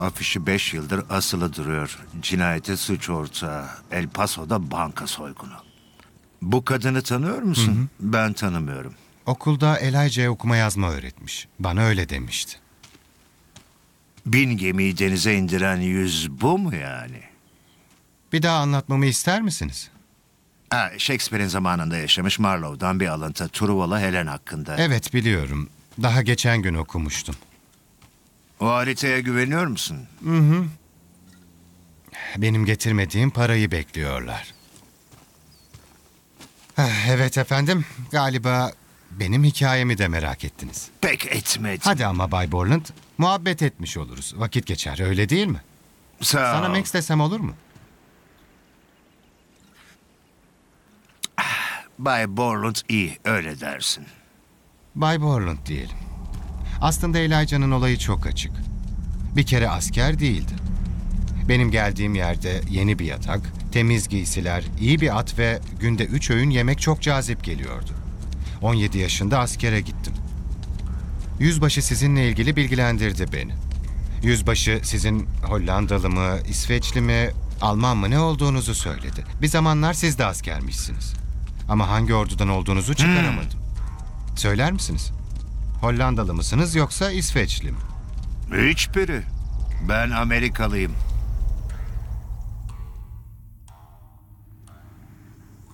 Afişi 5 yıldır asılı duruyor. Cinayete suç ortağı. El Paso'da banka soygunu. Bu kadını tanıyor musun? Ben tanımıyorum. Okulda Elijah'ya okuma yazma öğretmiş. Bana öyle demişti. Bin gemiyi denize indiren yüz bu mu yani? Bir daha anlatmamı ister misiniz? Shakespeare'in zamanında yaşamış Marlowe'dan bir alıntı. Truvala Helen hakkında. Evet, biliyorum. Daha geçen gün okumuştum. O haritaya güveniyor musun? Benim getirmediğim parayı bekliyorlar. Evet efendim, galiba benim hikayemi de merak ettiniz. Pek etmedim. Hadi ama Bay Borland, muhabbet etmiş oluruz. Vakit geçer, öyle değil mi? Sağ Sana ol. Max desem olur mu? Bay Borland iyi, öyle dersin. Bay Borland diyelim. Aslında Elijah'nın olayı çok açık. Bir kere asker değildi. Benim geldiğim yerde yeni bir yatak, temiz giysiler, iyi bir at ve günde 3 öğün yemek çok cazip geliyordu. 17 yaşında askere gittim. Yüzbaşı sizinle ilgili bilgilendirdi beni. Yüzbaşı sizin Hollandalı mı, İsveçli mi, Alman mı ne olduğunuzu söyledi. Bir zamanlar siz de askermişsiniz. Ama hangi ordudan olduğunuzu çıkaramadım. Söyler misiniz? Hollandalı mısınız yoksa İsveçli mi? Hiçbiri. Ben Amerikalıyım.